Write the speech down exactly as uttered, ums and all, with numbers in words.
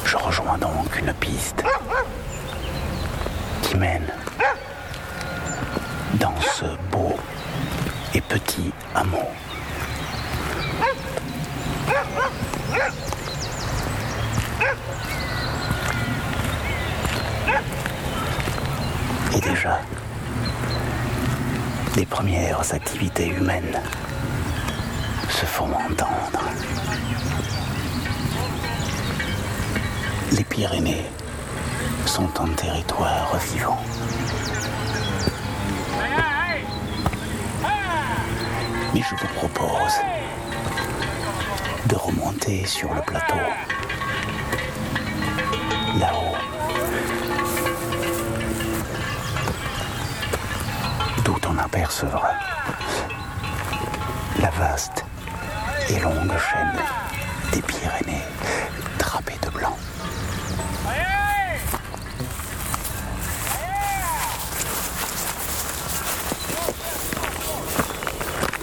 Je rejoins donc une piste qui mène dans ce beau et petit hameau. Et déjà, les premières activités humaines se font entendre. Les Pyrénées sont en territoire vivant. Mais je vous propose de remonter sur le plateau, là-haut, d'où on apercevra la vaste et longue chaîne des Pyrénées.